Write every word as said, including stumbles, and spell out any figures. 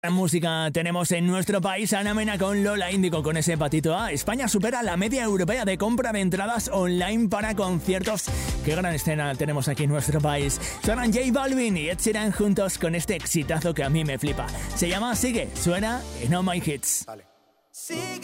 Música tenemos en nuestro país. Ana Mena con Lola Índigo con ese patito A. España supera la media europea de compra de entradas online para conciertos. Qué gran escena tenemos aquí en nuestro país. Suenan J Balvin y Ed Sheeran juntos con este exitazo que a mí me flipa. Se llama Sigue, suena en All My Hits. Vale. Sigue.